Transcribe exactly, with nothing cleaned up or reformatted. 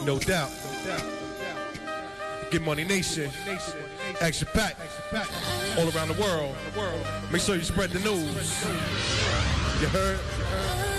No doubt. Get Money Nation. Action pack. All around the world. Make sure you spread the news. You heard?